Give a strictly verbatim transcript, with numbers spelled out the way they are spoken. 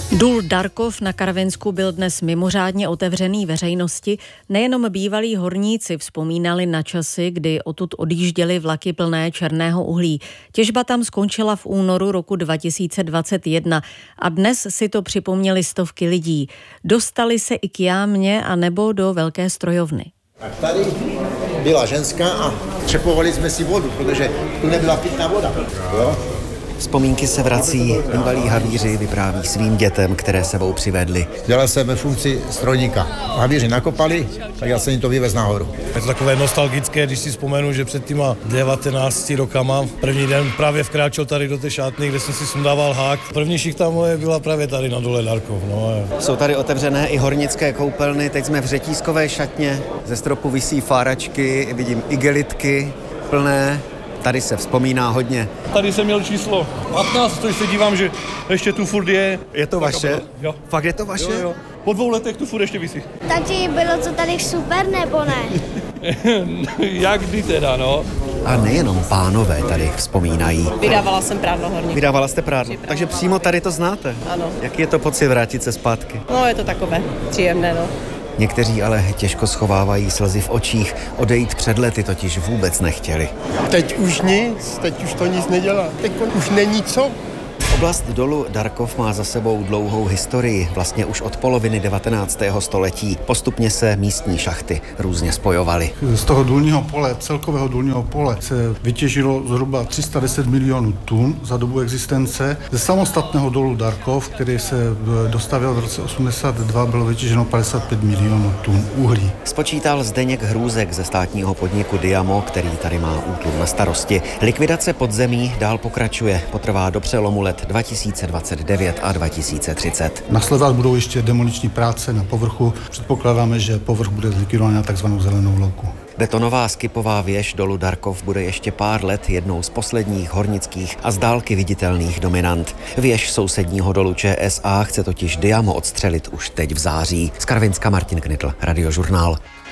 Důl Darkov na Karvinsku byl dnes mimořádně otevřený veřejnosti. Nejenom bývalí horníci vzpomínali na časy, kdy odtud odjížděly vlaky plné černého uhlí. Těžba tam skončila v únoru roku dva tisíce dvacet jedna a dnes si to připomněli stovky lidí. Dostali se i k jámě a nebo do velké strojovny. Tak tady byla ženská a třepovali jsme si vodu, protože tu nebyla pitná voda. Jo? Vzpomínky se vrací, bývalí havíři vypráví svým dětem, které sebou přivedli. Dělal jsem ve funkci strojníka. Havíři nakopali, tak já jsem jim to vyvez nahoru. Je to takové nostalgické, když si vzpomenu, že před těma devatenácti rokama první den právě vkráčel tady do té šátny, kde jsem si sundával hák. První šichta moje byla právě tady na dole Darkov. No. Jsou tady otevřené i hornické koupelny, teď jsme v řetízkové šatně, ze stropu visí fáračky, vidím igelitky plné. Tady se vzpomíná hodně. Tady jsem měl číslo patnáct, což se dívám, že ještě tu furt je. Je to vaše? Jo. Fakt je to vaše? Jo, jo. Po dvou letech tu furt ještě visí. Takže bylo to tady super, nebo ne? Jak kdy teda, no? A nejenom pánové tady vzpomínají. Vydávala jsem prádlohorník. Vydávala jste prádlo, takže přímo tady to znáte? Ano. Jaký je to pocit vrátit se zpátky? No, je to takové příjemné, no. Někteří ale těžko schovávají slzy v očích, odejít před lety totiž vůbec nechtěli. Teď už nic, teď už to nic nedělá, teď už není co. Oblast dolu Darkov má za sebou dlouhou historii, vlastně už od poloviny devatenáctého století. Postupně se místní šachty různě spojovaly. Z toho důlního pole, celkového důlního pole, se vytěžilo zhruba tři sta deset milionů tun za dobu existence. Ze samostatného dolu Darkov, který se dostavil v roce osmdesát dva, bylo vytěženo padesát pět milionů tun uhlí. Spočítal Zdeněk Hrůzek ze státního podniku Diamo, který tady má útlum na starosti. Likvidace podzemí dál pokračuje, potrvá do přelomu let dva tisíce dvacet devět a dva tisíce třicet. Následovat budou ještě demoliční práce na povrchu. Předpokládáme, že povrch bude zlikvidován na takzvanou zelenou louku. Betonová skipová věž dolu Darkov bude ještě pár let jednou z posledních hornických a z dálky viditelných dominant. Věž sousedního dolu ČSA chce totiž Diamo odstřelit už teď v září. Z Karvinska Martin Knitl, Radiožurnál.